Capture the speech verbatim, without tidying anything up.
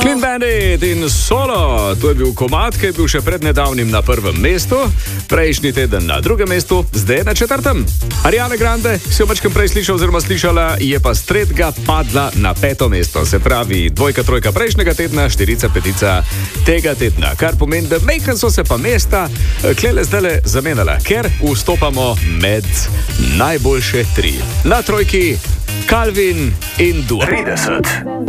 Clean Bandit in Solo, to je bil komad, ki je bil še pred nedavnim na prvem mestu, prejšnji teden na drugem mestu, zdaj na četrtem. Ariana Grande, si jo večkrat prej slišal oziroma slišala, je pa s tretjega padla na peto mesto. Se pravi, dvojka, trojka prejšnjega tedna, štirica, petica tega tedna. Kar pomeni, da mejkan so se pa mesta klele zdajle zamenjala, ker vstopamo med najboljše tri. Na trojki Calvin in Dua. trideset.